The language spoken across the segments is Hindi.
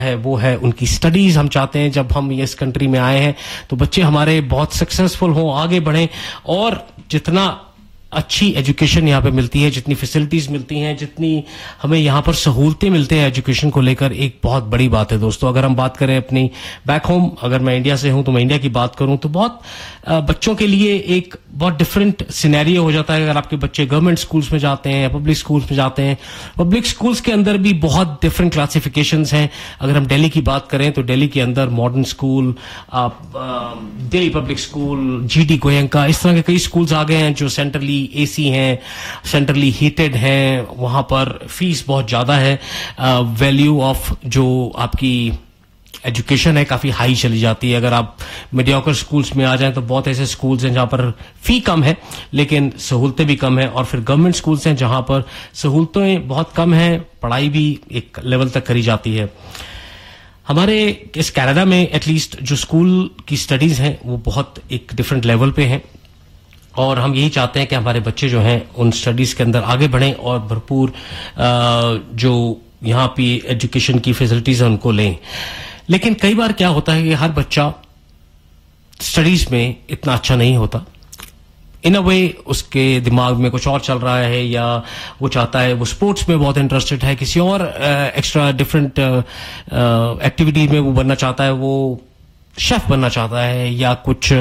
है वो है उनकी स्टडीज। हम चाहते हैं जब हम इस कंट्री में आए हैं तो बच्चे हमारे बहुत सक्सेसफुल हों, आगे बढ़ें, और जितना अच्छी एजुकेशन यहाँ पे मिलती है, जितनी फैसिलिटीज मिलती हैं, जितनी हमें यहाँ पर सहूलतें मिलते हैं एजुकेशन को लेकर, एक बहुत बड़ी बात है दोस्तों। अगर हम बात करें अपनी बैक होम, अगर मैं इंडिया से हूं तो मैं इंडिया की बात करूं तो बहुत बच्चों के लिए एक बहुत डिफरेंट सिनेरियो हो जाता है अगर आपके बच्चे गवर्नमेंट स्कूल्स में जाते हैं या पब्लिक स्कूल्स में जाते हैं। पब्लिक स्कूल्स के अंदर भी बहुत डिफरेंट क्लासिफिकेशंस हैं। अगर हम दिल्ली की बात करें तो दिल्ली के अंदर modern school, Delhi public school, GT Goenka, इस तरह के कई स्कूल्स आ गए हैं जो सेंट्रली AC हैं, सेंट्रली हीटेड हैं। वहां पर फीस बहुत ज्यादा है, वैल्यू ऑफ जो आपकी एजुकेशन है काफी हाई चली जाती है। अगर आप मीडियोकर स्कूल्स में आ जाएं तो बहुत ऐसे स्कूल्स हैं जहां पर फी कम है लेकिन सहूलतें भी कम है, और फिर गवर्नमेंट स्कूल्स हैं जहां पर सहूलतें बहुत कम हैं, पढ़ाई भी एक लेवल तक करी जाती है। हमारे इस कनाडा में एटलीस्ट जो स्कूल की स्टडीज हैं वो बहुत एक डिफरेंट लेवल पे हैं, और हम यही चाहते हैं कि हमारे बच्चे जो हैं उन स्टडीज के अंदर आगे बढ़ें और भरपूर जो यहाँ पे एजुकेशन की फैसिलिटीज है उनको लें। लेकिन कई बार क्या होता है कि हर बच्चा स्टडीज में इतना अच्छा नहीं होता। इन अ वे उसके दिमाग में कुछ और चल रहा है, या वो चाहता है, वो स्पोर्ट्स में बहुत इंटरेस्टेड है, किसी और एक्स्ट्रा डिफरेंट एक्टिविटी में वो बनना चाहता है, वो शेफ बनना चाहता है, या कुछ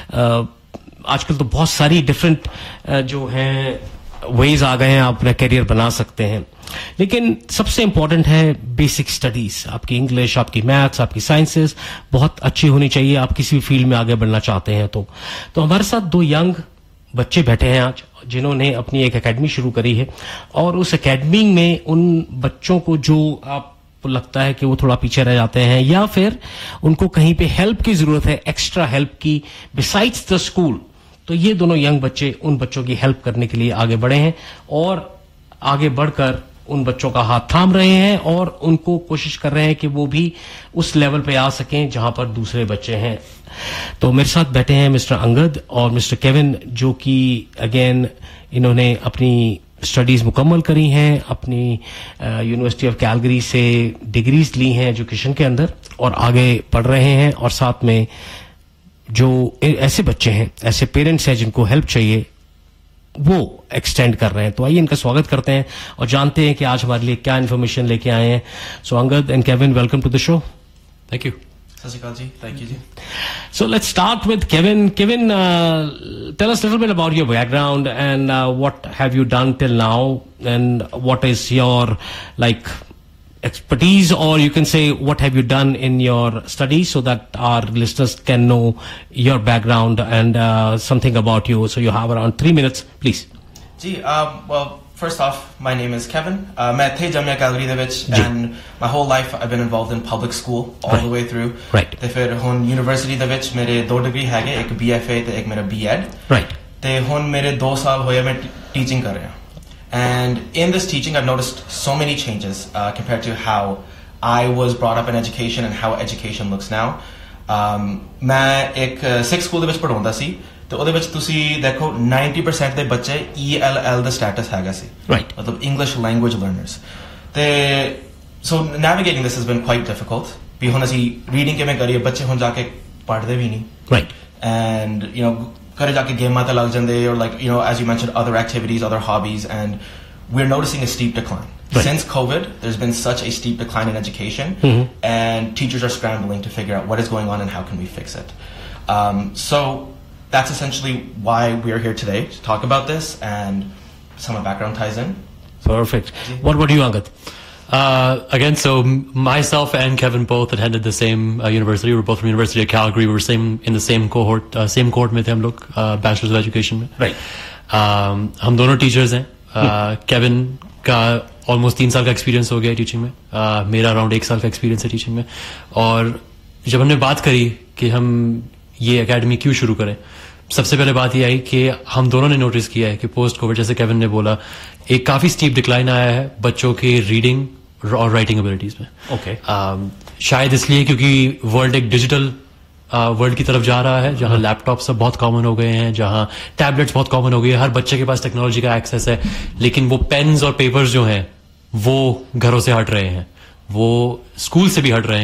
आजकल तो बहुत सारी डिफरेंट जो है वेज आ गए हैं, आप अपना करियर बना सकते हैं। लेकिन सबसे इंपॉर्टेंट है बेसिक स्टडीज। आपकी इंग्लिश, आपकी मैथ्स, आपकी साइंसेस बहुत अच्छी होनी चाहिए आप किसी भी फील्ड में आगे बढ़ना चाहते हैं तो हमारे साथ दो यंग बच्चे बैठे हैं आज जिन्होंने अपनी एक एकेडमी शुरू करी है, और उस एकेडमी में उन बच्चों को जो आपको लगता है कि वो थोड़ा पीछे रह जाते हैं या फिर उनको कहीं पे हेल्प की जरूरत है, एक्स्ट्रा हेल्प की बिसाइड्स द स्कूल, तो ये दोनों यंग बच्चे उन बच्चों की हेल्प करने के लिए आगे बढ़े हैं और आगे बढ़कर उन बच्चों का हाथ थाम रहे हैं और उनको कोशिश कर रहे हैं कि वो भी उस लेवल पे आ सकें जहां पर दूसरे बच्चे हैं। तो मेरे साथ बैठे हैं मिस्टर अंगद और मिस्टर केविन, जो कि अगेन इन्होंने अपनी स्टडीज मुकम्मल करी हैं, अपनी यूनिवर्सिटी ऑफ कैलगरी से डिग्रीज ली हैं एजुकेशन के अंदर और आगे पढ़ रहे हैं, और साथ में जो ऐसे बच्चे हैं, ऐसे पेरेंट्स हैं जिनको हेल्प चाहिए, वो एक्सटेंड कर रहे हैं। तो आइए इनका स्वागत करते हैं और जानते हैं कि आज हमारे लिए क्या इन्फॉर्मेशन लेके आए हैं। सो Angad and Kevin, welcome to the show. Thank you. सत श्री अकाल जी, thank you ji. So let's start with Kevin. Kevin, tell us a little bit about your background and what have you done till now, and what is your expertise, or you can say what have you done in your studies, so that our listeners can know your background and something about you. So you have around 3 minutes, please. Ji, well, first off, my name is Kevin. मैं थे Jamia Calgary ਦੇ ਵਿੱਚ, and my whole life I've been involved in public school all the way through. Right. ਤੇ ਫਿਰ ਹੁਣ ਯੂਨੀਵਰਸਿਟੀ ਦੇ ਵਿੱਚ ਮੇਰੇ 2 ਡਿਗਰੀ ਹੈਗੇ, ਇੱਕ BFA ਤੇ ਇੱਕ ਮੇਰਾ B.Ed. Right. ਤੇ ਹੁਣ ਮੇਰੇ 2 ਸਾਲ ਹੋਏ ਮੈਂ ਟੀਚਿੰਗ ਕਰ ਰਿਹਾ। And in this teaching, I've noticed so many changes compared to how I was brought up in education and how education looks now. मैं एक सिक्स स्कूल ਦੇ ਵਿੱਚ ਪੜ੍ਹਾਉਂਦਾ ਸੀ, ਤੇ ਉਹਦੇ ਵਿੱਚ ਤੁਸੀਂ ਦੇਖੋ 90% ਦੇ ਬੱਚੇ ELL ਦਾ ਸਟੇਟਸ ਹੈਗਾ ਸੀ, Right. ਮਤਲਬ English language learners. ਤੇ so navigating this has been quite difficult. ਵੀ ਹੁਣ ਅਸੀਂ ਰੀਡਿੰਗ ਕਿਵੇਂ ਕਰੀਏ, ਬੱਚੇ ਹੁਣ ਜਾ ਕੇ ਪੜ੍ਹਦੇ ਵੀ ਨਹੀਂ, Right. and you know ਘਰੇ ਜਾ ਕੇ ਗੇਮਾਂ ਤੇ ਲੱਗ ਜਾਂਦੇ, or like you know as you mentioned other activities, other hobbies, and we're noticing a steep decline. Right. Since COVID, there's been such a steep decline in education, and teachers are scrambling to figure out what is going on and how can we fix it. So that's essentially why we are here today, to talk about this, and some of background ties in. Perfect. What about you, Angad? Again, so myself and Kevin both attended the same university. We were both from University of Calgary. We were in the same cohort में थे हम लोग, Bachelor's of Education में. Right. हम दोनों टीचर्स हैं। केविन का ऑलमोस्ट 3 साल का एक्सपीरियंस हो गया है टीचिंग में, मेरा अराउंड 1 साल का एक्सपीरियंस है टीचिंग में। और जब हमने बात करी कि हम ये एकेडमी क्यों शुरू करें, सबसे पहले बात ये आई कि हम दोनों ने नोटिस किया है कि पोस्ट कोविड, जैसे केविन ने बोला, एक काफी स्टीप डिक्लाइन आया है बच्चों की रीडिंग और राइटिंग एबिलिटीज में। Okay. शायद इसलिए क्योंकि वर्ल्ड एक डिजिटल वर्ल्ड की तरफ जा रहा है, जहां लैपटॉप सब बहुत कॉमन हो गए हैं, जहां टैबलेट्स बहुत कॉमन हो गए हैं, हर बच्चे के पास टेक्नोलॉजी का एक्सेस है, लेकिन वो पेन्स और पेपर्स जो हैं वो घरों से हट रहे हैं, वो स्कूल से भी हट रहे हैं